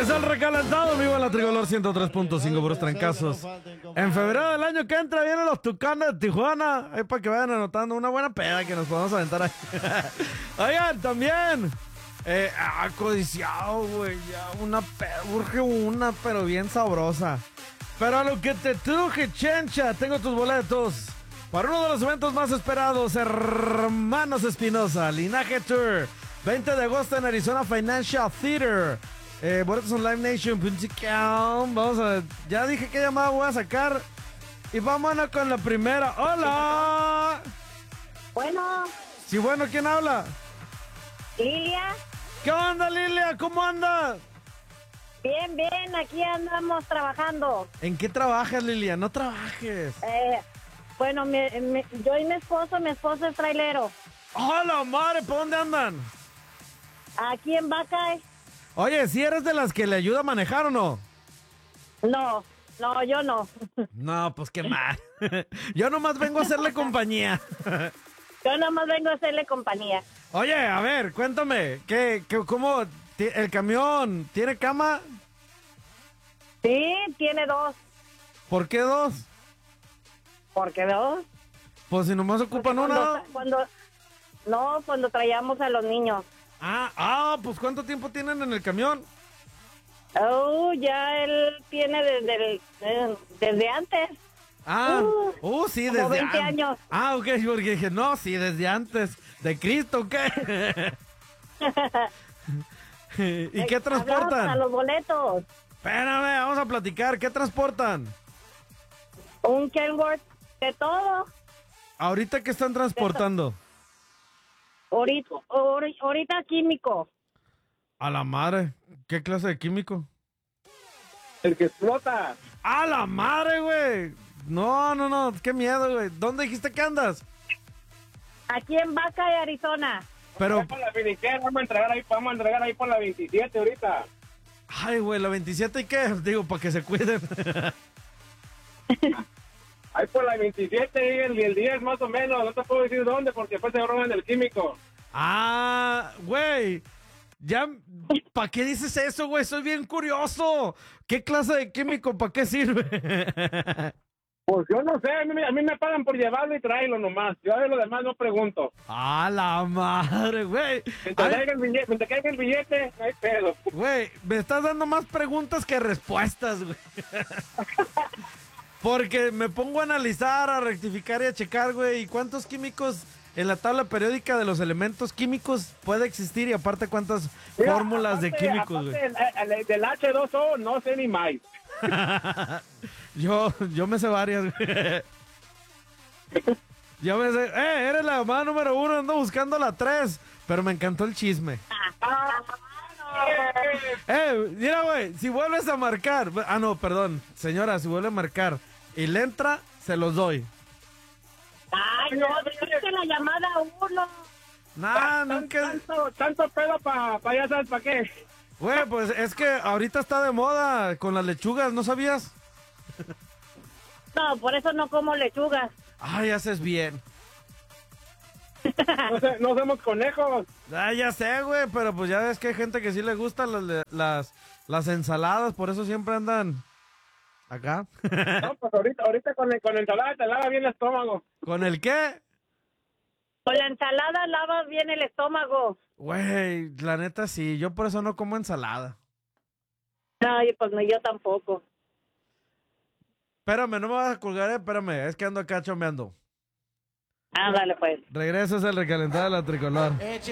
Es el recalentado vivo en la Tricolor 103.5 puros trancazos. En febrero del año que entra vienen los Tucanes de Tijuana. Es para que vayan anotando una buena peda que nos podamos aventar ahí. Oigan, también. Codiciado, güey. Ya una peda. Urge una, pero bien sabrosa. Pero a lo que te truje, chencha, tengo tus boletos para uno de los eventos más esperados, Hermanos Espinosa, Linaje Tour, 20 de agosto en Arizona Financial Theater. Boletos en LiveNation.com. Vamos a ver, ya dije qué llamada voy a sacar. Y vámonos con la primera. ¡Hola! Bueno, Sí, bueno, ¿quién habla? Lilia, ¿Qué onda, Lilia? ¿Cómo andas? bien, bien, aquí andamos trabajando. ¿En qué trabajas, Lilia? No trabajes. Bueno, yo y mi esposo es trailero. ¡Hola, madre! ¿Por dónde andan? Aquí en Bacay. Oye, ¿sí eres de las que le ayuda a manejar o no? No, yo no. No, pues qué mal. Yo nomás vengo a hacerle compañía. Yo nomás vengo a hacerle compañía. Oye, a ver, cuéntame, cómo el camión tiene cama? Sí, tiene dos. ¿Por qué dos? ¿Por qué dos? Pues si nomás ocupan una. Cuando traíamos a los niños. Pues ¿cuánto tiempo tienen en el camión? Oh, ya él tiene desde antes. Sí, como desde 20 años. Ok, porque dije, no, sí, desde antes. ¿De Cristo qué? ¿Y qué transportan? A los boletos. Espérame, vamos a platicar. ¿Qué transportan? Un Kenworth de todo. ¿Ahorita qué están transportando? Ahorita químico. A la madre. ¿Qué clase de químico? El que explota. ¡A la madre, güey! No, qué miedo, güey. ¿Dónde dijiste que andas? Aquí en Bacay, Arizona. Pero, Con la finiquera, vamos a entregar ahí por la 27 ahorita. ay, güey, la 27 ¿y qué? Digo, para que se cuiden. Ahí por la 27 y el 10 más o menos. No te puedo decir dónde porque después se roban el químico. Güey. Ya, ¿para qué dices eso, güey? Soy bien curioso. ¿Qué clase de químico? ¿Para qué sirve? Pues yo no sé, a mí me pagan por llevarlo y traerlo nomás. Yo de lo demás no pregunto. ¡A la madre, güey! Mientras caiga el billete, no hay pedo. Güey, me estás dando más preguntas que respuestas, güey. Porque me pongo a analizar, a rectificar y a checar, güey. ¿Y cuántos químicos en la tabla periódica de los elementos químicos puede existir? Y aparte, ¿cuántas fórmulas de químicos, güey? Del H2O no sé ni más. Yo me sé varias, güey. Yo me sé... eres la llamada número 1, ando buscando la 3. Pero me encantó el chisme. Mira, güey, si vuelves a marcar... no, perdón. Señora, si vuelve a marcar y le entra, se los doy. Ay, no, deje la llamada a uno. Nunca... Tanto pedo para ya sabes para qué. Güey, pues es que ahorita está de moda con las lechugas, ¿no sabías? No, por eso no como lechugas. Ay, haces bien. No somos conejos. Ya sé, güey, pero pues ya ves que hay gente que sí le gustan las ensaladas, por eso siempre andan acá. No, pues ahorita con ensalada te lava bien el estómago. ¿Con el qué? Con la ensalada lavas bien el estómago. Güey, la neta sí, yo por eso no como ensalada. Ay, pues no, yo tampoco. Espérame, no me vas a colgar, espérame, es que ando acá chambeando. Dale pues. Regresas al recalentar de la Tricolor.